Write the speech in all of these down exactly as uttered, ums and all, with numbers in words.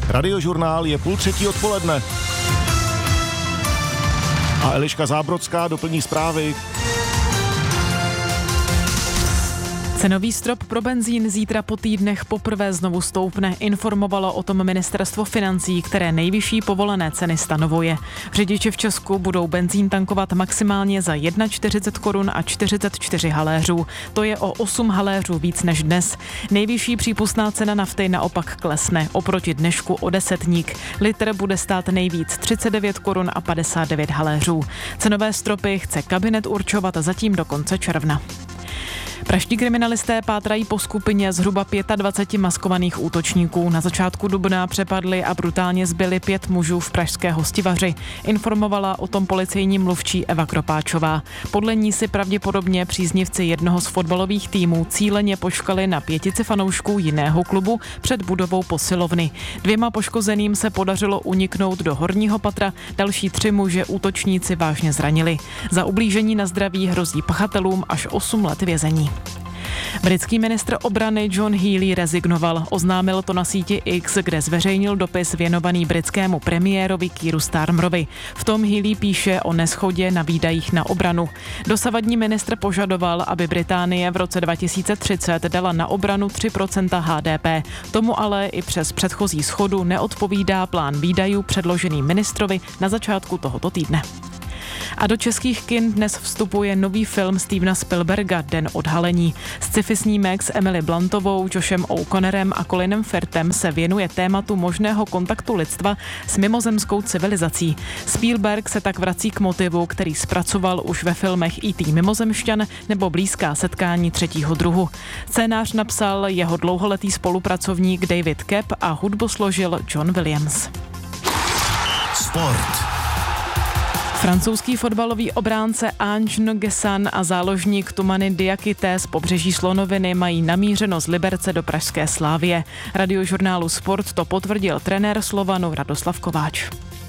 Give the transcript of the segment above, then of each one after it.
Radiožurnál je půl třetí odpoledne. A Eliška Zábrodská doplní zprávy. Cenový strop pro benzín zítra po týdnech poprvé znovu stoupne, informovalo o tom ministerstvo financí, které nejvyšší povolené ceny stanovuje. Řidiči v Česku budou benzín tankovat maximálně za čtyřicet jedna korun a čtyřicet čtyři haléřů. To je o osm haléřů víc než dnes. Nejvyšší přípustná cena nafty naopak klesne, oproti dnešku o desetník. Litr bude stát nejvíc třicet devět korun a padesát devět haléřů. Cenové stropy chce kabinet určovat zatím do konce června. Pražští kriminalisté pátrají po skupině zhruba dvacet pět maskovaných útočníků. Na začátku dubna přepadli a brutálně zbyli pět mužů v pražské Hostivaři. Informovala o tom policejní mluvčí Eva Kropáčová. Podle ní si pravděpodobně příznivci jednoho z fotbalových týmů cíleně počkali na pětici fanoušků jiného klubu před budovou posilovny. Dvěma poškozeným se podařilo uniknout do horního patra, další tři muže útočníci vážně zranili. Za ublížení na zdraví hrozí pachatelům až osm let vězení. Britský ministr obrany John Healey rezignoval. Oznámil to na síti X, kde zveřejnil dopis věnovaný britskému premiérovi Keeru Starmerovi. V tom Healey píše o neschodě na výdajích na obranu. Dosavadní ministr požadoval, aby Británie v roce dva tisíce třicet dala na obranu tři procenta H D P. Tomu ale i přes předchozí schodu neodpovídá plán výdajů předložený ministrovi na začátku tohoto týdne. A do českých kin dnes vstupuje nový film Stevena Spielberga Den odhalení. Sci-fi snímek s Emily Bluntovou, Joshem O'Connorem a Colinem Firthem se věnuje tématu možného kontaktu lidstva s mimozemskou civilizací. Spielberg se tak vrací k motivu, který zpracoval už ve filmech í té Mimozemšťan nebo Blízká setkání třetího druhu. Scénář napsal jeho dlouholetý spolupracovník David Koepp a hudbu složil John Williams. Sport. Francouzský fotbalový obránce Ange Nguessan a záložník Toumani Diakité z Pobřeží Slonoviny mají namířeno z Liberce do pražské Slavie. Radiožurnálu Sport to potvrdil trenér Slovanu Radoslav Kováč.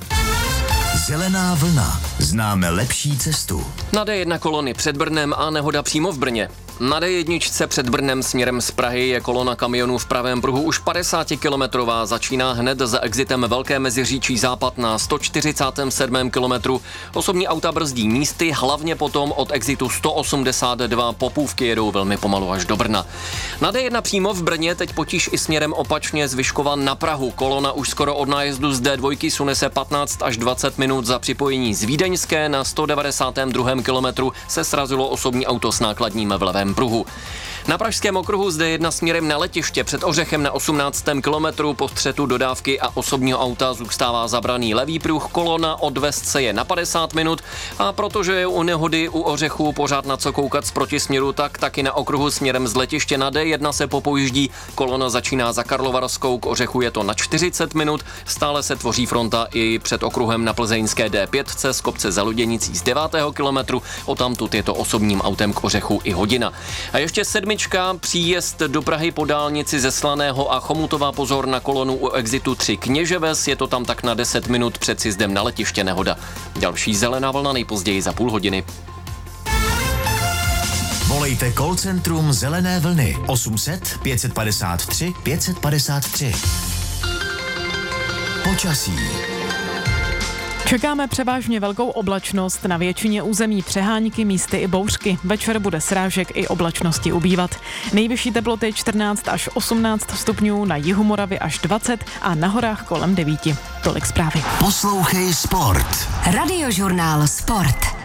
Zelená vlna. Známe lepší cestu. Na D jedna kolony před Brnem a nehoda přímo v Brně. Na D jedna před Brnem směrem z Prahy je kolona kamionů v pravém pruhu už padesátikilometrová. Začíná hned za exitem Velké Meziříčí západ na sto čtyřicátém sedmém kilometru. Osobní auta brzdí místy, hlavně potom od exitu sto osmdesát dva Popůvky jedou velmi pomalu až do Brna. Na D jedna přímo v Brně teď potíž i směrem opačně z Vyškova na Prahu. Kolona už skoro od nájezdu z D dva sune se patnáct až dvacet minut. Za připojení z Vídeňské na sto devadesátém druhém kilometru se srazilo osobní auto s nákladním v levém pruhu. Na pražském okruhu z D jedna směrem na letiště před Ořechem na osmnáctém kilometru po střetu dodávky a osobního auta zůstává zabraný levý pruh. Kolona odvést se je na padesát minut a protože je u nehody u Ořechu pořád na co koukat z protisměru, tak taky na okruhu směrem z letiště na D jedna se popojíždí. Kolona začíná za Karlovarskou, k Ořechu je to na čtyřicet minut. Stále se tvoří fronta i před okruhem na plzeňské D pět z kopce za Luděnicí z devátého kilometru. Odtamtud je to osobním autem k Ořechu i hodina. A ještě sedmička, příjezd do Prahy po dálnici ze Slaného a Chomutova, pozor na kolonu u exitu tři Kněževes, je to tam tak na deset minut před sjezdem na letiště nehoda. Další zelená vlna nejpozději za půl hodiny. Volejte call centrum Zelené vlny osm set pět padesát tři pět padesát tři. Počasí. Čekáme převážně velkou oblačnost, na většině území přehánky, místy i bouřky. Večer bude srážek i oblačnosti ubývat. Nejvyšší teploty čtrnáct až osmnáct stupňů, na jihu Moravy až dvacet a na horách kolem devět. Tolik zprávy. Poslouchej Sport. Radiožurnál Sport.